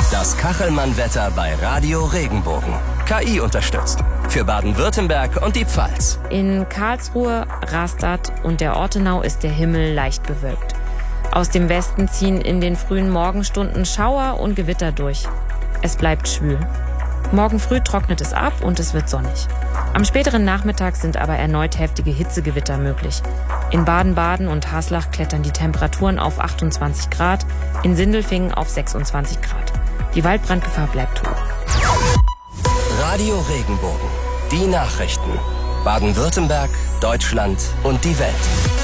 Das Kachelmann-Wetter bei Radio Regenbogen. KI unterstützt. Für Baden-Württemberg und die Pfalz. In Karlsruhe, Rastatt und der Ortenau ist der Himmel leicht bewölkt. Aus dem Westen ziehen in den frühen Morgenstunden Schauer und Gewitter durch. Es bleibt schwül. Morgen früh trocknet es ab und es wird sonnig. Am späteren Nachmittag sind aber erneut heftige Hitzegewitter möglich. In Baden-Baden und Haslach klettern die Temperaturen auf 28 Grad, in Sindelfingen auf 26 Grad. Die Waldbrandgefahr bleibt hoch. Radio Regenbogen. Die Nachrichten. Baden-Württemberg, Deutschland und die Welt.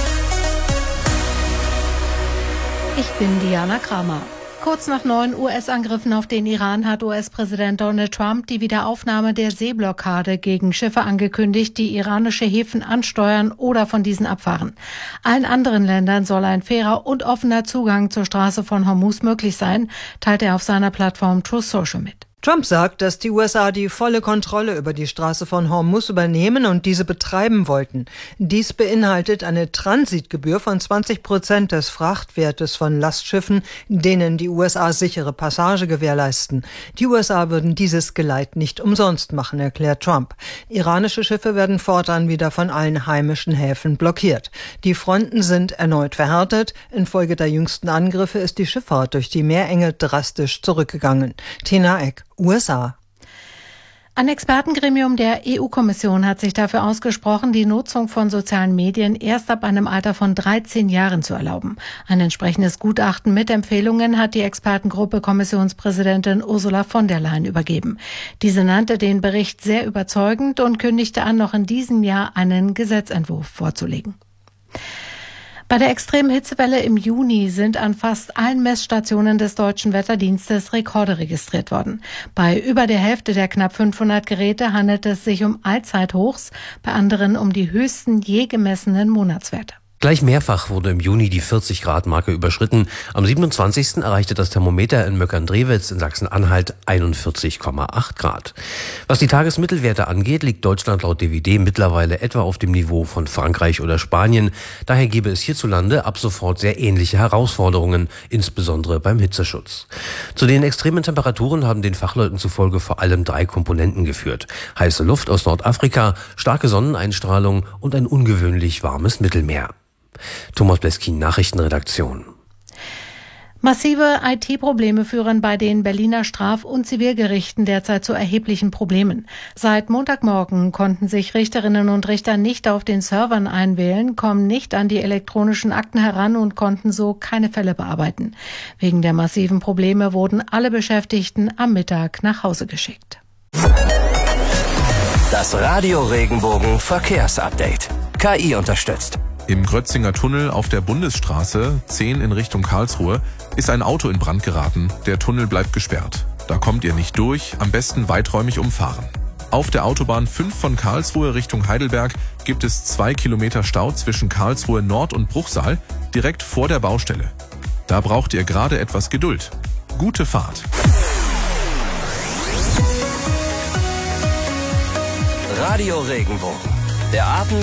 Ich bin Diana Kramer. Kurz nach 9 US-Angriffen auf den Iran hat US-Präsident Donald Trump die Wiederaufnahme der Seeblockade gegen Schiffe angekündigt, die iranische Häfen ansteuern oder von diesen abfahren. Allen anderen Ländern soll ein fairer und offener Zugang zur Straße von Hormuz möglich sein, teilte er auf seiner Plattform Truth Social mit. Trump sagt, dass die USA die volle Kontrolle über die Straße von Hormuz übernehmen und diese betreiben wollten. Dies beinhaltet eine Transitgebühr von 20% des Frachtwertes von Lastschiffen, denen die USA sichere Passage gewährleisten. Die USA würden dieses Geleit nicht umsonst machen, erklärt Trump. Iranische Schiffe werden fortan wieder von allen heimischen Häfen blockiert. Die Fronten sind erneut verhärtet. Infolge der jüngsten Angriffe ist die Schifffahrt durch die Meerenge drastisch zurückgegangen. Tina Eck, USA. Ein Expertengremium der EU-Kommission hat sich dafür ausgesprochen, die Nutzung von sozialen Medien erst ab einem Alter von 13 Jahren zu erlauben. Ein entsprechendes Gutachten mit Empfehlungen hat die Expertengruppe Kommissionspräsidentin Ursula von der Leyen übergeben. Diese nannte den Bericht sehr überzeugend und kündigte an, noch in diesem Jahr einen Gesetzentwurf vorzulegen. Bei der extremen Hitzewelle im Juni sind an fast allen Messstationen des Deutschen Wetterdienstes Rekorde registriert worden. Bei über der Hälfte der knapp 500 Geräte handelt es sich um Allzeithochs, bei anderen um die höchsten je gemessenen Monatswerte. Gleich mehrfach wurde im Juni die 40-Grad-Marke überschritten. Am 27. erreichte das Thermometer in Möckern-Drewitz in Sachsen-Anhalt 41,8 Grad. Was die Tagesmittelwerte angeht, liegt Deutschland laut DWD mittlerweile etwa auf dem Niveau von Frankreich oder Spanien. Daher gäbe es hierzulande ab sofort sehr ähnliche Herausforderungen, insbesondere beim Hitzeschutz. Zu den extremen Temperaturen haben den Fachleuten zufolge vor allem 3 Komponenten geführt. Heiße Luft aus Nordafrika, starke Sonneneinstrahlung und ein ungewöhnlich warmes Mittelmeer. Thomas Bleskin, Nachrichtenredaktion. Massive IT-Probleme führen bei den Berliner Straf- und Zivilgerichten derzeit zu erheblichen Problemen. Seit Montagmorgen konnten sich Richterinnen und Richter nicht auf den Servern einwählen, kommen nicht an die elektronischen Akten heran und konnten so keine Fälle bearbeiten. Wegen der massiven Probleme wurden alle Beschäftigten am Mittag nach Hause geschickt. Das Radio Regenbogen Verkehrsupdate. KI unterstützt. Im Grötzinger Tunnel auf der Bundesstraße 10 in Richtung Karlsruhe ist ein Auto in Brand geraten. Der Tunnel bleibt gesperrt. Da kommt ihr nicht durch, am besten weiträumig umfahren. Auf der Autobahn 5 von Karlsruhe Richtung Heidelberg gibt es 2 Kilometer Stau zwischen Karlsruhe Nord und Bruchsal, direkt vor der Baustelle. Da braucht ihr gerade etwas Geduld. Gute Fahrt. Radio Regenbogen. Der Abend